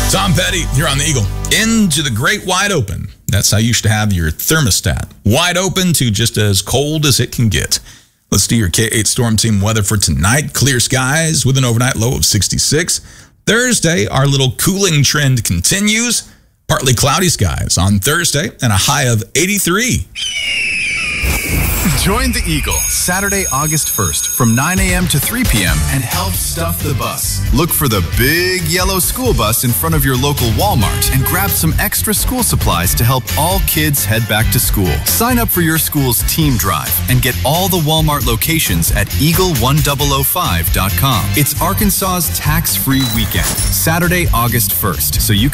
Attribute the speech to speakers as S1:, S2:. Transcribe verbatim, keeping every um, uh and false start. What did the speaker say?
S1: Tom Petty here on the Eagle. Into the great wide open. That's how you should have your thermostat. Wide open to just as cold as it can get. Let's do your K eight Storm Team weather for tonight. Clear skies with an overnight low of sixty-six. Thursday, our little cooling trend continues. Partly cloudy skies on Thursday and a high of eighty-three.
S2: Join the Eagle Saturday, August first from nine a m to three p m and help stuff the bus. Look for the big yellow school bus in front of your local Walmart and grab some extra school supplies to help all kids head back to school. Sign up for your school's team drive and get all the Walmart locations at eagle one thousand five dot com. It's Arkansas's tax-free weekend, Saturday, August first, so you can